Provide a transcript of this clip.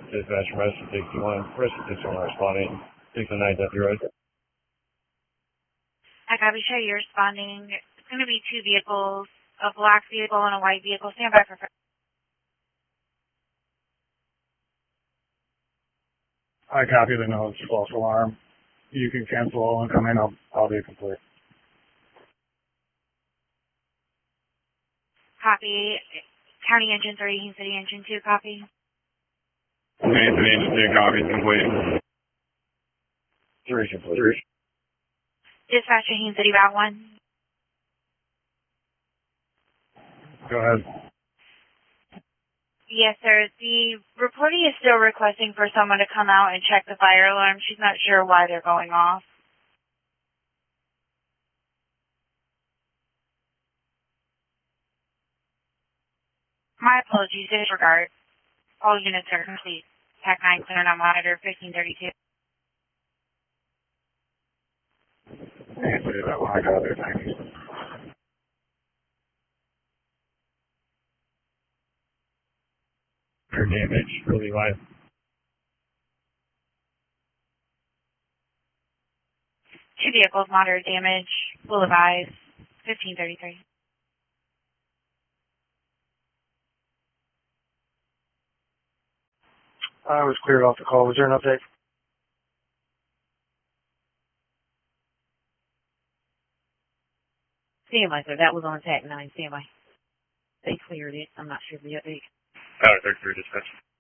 Dispatch from Rest 61, Rest 61 responding, 69 Dusty Road. I copy, show you're responding. It's going to be two vehicles, a black vehicle and a white vehicle. Stand by for... I copy the notes, false alarm. You can cancel and come in, I'll be complete. Copy. County Engine 3, Haines City Engine 2, copy. Haines City Engine 2, copy, complete. 3 complete. Dispatch to Haines City Route 1. Go ahead. Yes, sir. The reportee is still requesting for someone to come out and check the fire alarm. She's not sure why they're going off. My apologies. Disregard. All units are complete. TAC 9 cleared on monitor 1532. I got it. Thank you. For damage, really live. Two vehicles, moderate damage. Will advise 1533. I was cleared off the call. Was there an update? Standby, sir. That was on TAC 9. Standby. They cleared it. I'm not sure of the update. Power 33 dispatch.